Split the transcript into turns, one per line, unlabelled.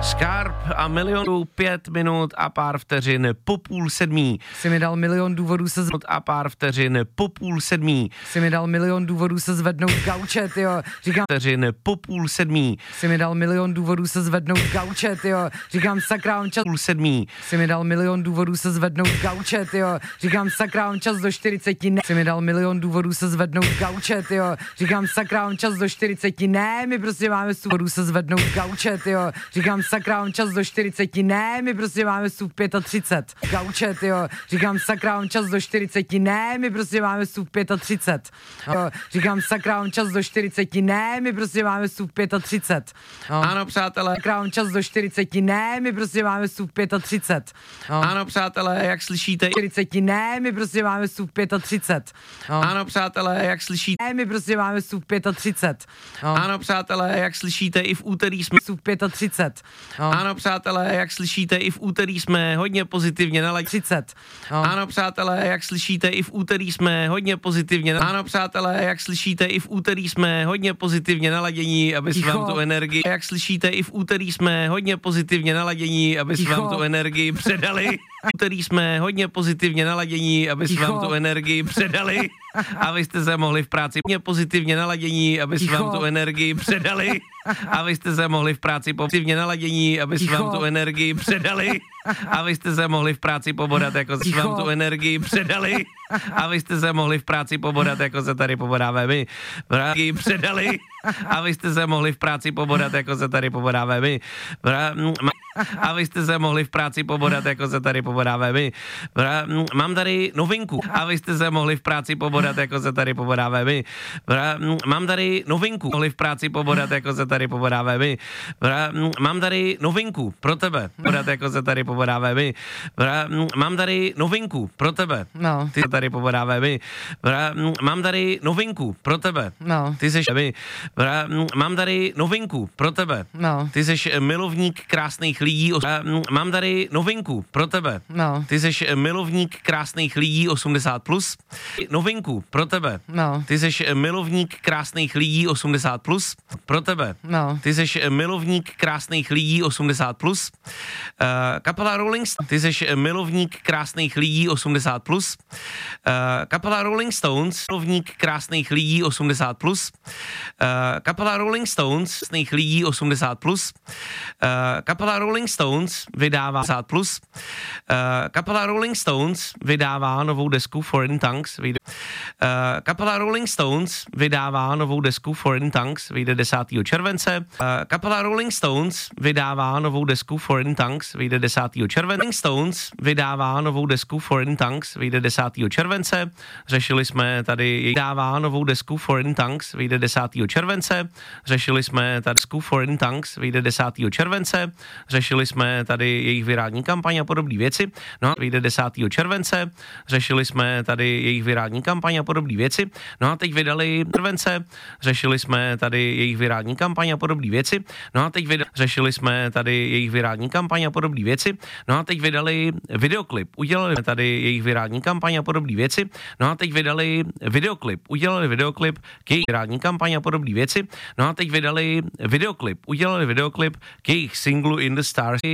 Skarb a milionů 5 minut a pár vteřin po 6:30.
Jsi mi dal milion důvodů se
A pár vteřin po 6:30.
Jsi mi dal milion důvodů se zvednout z gauče, tyjo. Říkám,
Vteřin po 6:30.
jsi mi dal milion důvodů se zvednout z gauče, tyjo. Říkám, sakra, on čas.
6:30.
Jsi mi dal milion důvodů se zvednout z gauče, tyjo. Říkám, sakra, on čas do 40, ne. Jsi mi dal milion důvodů se zvednout z gauče, tyjo. Říkám, sakra, on čas do 40, ne. My prostě máme důvodů se zvednout z gauče, tyjo. Říkám, sakra, on čas do 40, ne. My prostě máme 35. Gauče, tyjo. Říkám, sakra, on čas do 40, ne. My prostě máme 35. Říkám, sakra, on čas do 40, ne. My prostě máme 35.
Ano, přátelé.
Sakra, on čas do 40, ne. My prostě máme 35.
Ano, přátelé, jak slyšíte.
40, ne. My prostě máme 35.
Ano, přátelé, jak slyšíte.
Ne, my prostě máme 35.
Ano, přátelé, jak slyšíte, i v úterý jsme.
35.
Ano, přátelé, jak slyšíte, i v úterý jsme hodně pozitivně naladěni.
30.
Ano, přátelé, jak slyšíte, i v úterý jsme hodně pozitivně. Ano, přátelé, jak slyšíte, i v úterý jsme hodně pozitivně naladění, aby jsme vám tu energii. Jak slyšíte, i v úterý jsme hodně pozitivně naladění, aby jsme vám tu energii předali. V úterý jsme hodně pozitivně naladění, aby jsme vám tu energii předali. A vy jste se mohli v práci hodně pozitivně naladění, aby jsme vám tu energii předali. A vy jste se mohli v práci pozitivně naladění, aby jsme vám tu energii předali. A vy jste se mohli v práci pobodat, jako jsme vám tu energii předali. A vy jste se mohli v práci pobodat, jako se tady pobodáme my. Energii předali. A vy jste se mohli v práci pobodat, jako se tady pobodáme my. A vy jste se mohli v práci pobodat, jako se tady pobodáme my. Mám tady novinku. A vy jste se mohli v práci pobodat, jako se tady pobodáme my. Mám tady novinku. Mohli v práci pobodat, jako se tady pobodáme my. Mám tady novinku pro tebe. Pobodat, jako se tady pobodáme my. Mám tady novinku pro tebe.
No.
Ty se tady pobodáme my. Mám tady novinku pro tebe.
No.
Ty seš my. Mám tady novinku pro tebe.
No.
Ty seš milovník krásných lidí. Mám tady novinku pro tebe.
No.
Ty seš milovník krásných lidí 80+. Novinku pro tebe.
No.
Ty seš milovník krásných lidí 80+. Pro tebe.
No.
Ty seš milovník krásných lidí 80+. Kapela Rolling Stones. Ty seš milovník krásných lidí 80+. Kapela Rolling Stones. Milovník krásných lidí 80+. Kapela Rolling Stones. Krásných lidí 80+. Kapela Rolling Stones vydává 80+. Kapela Rolling Stones vydává novou desku Foreign Tongues. Kapela Rolling Stones vydává novou desku Foreign Tongues. Vyjde 10. července. Kapela Rolling Stones vydává novou desku Foreign Tongues. Vyjde 10. července. Rolling Stones vydává novou desku Foreign Tongues. Vyjde 10. července. Řešili jsme tady vydává novou desku Foreign Tongues. Vyjde 10. července. Řešili jsme tady desku Foreign Tongues. Vyjde 10. července. Řešili jsme tady jejich virální kampaň a podobné věci. No a vyjde 10. července. Řešili jsme tady jejich virální kampaň a podobné věci. No a teď vydali července. Řešili jsme tady jejich virální kampaň a podobné věci. No a teď řešili jsme tady jejich virální kampaň a podobné věci. No a teď vydali videoklip. Udělali tady jejich virální kampaň a podobné věci. No a teď vydali videoklip. Udělali videoklip k jejich virální kampaň a podobné věci. No a teď vydali videoklip. Udělali videoklip k jejich singlu In the Stars.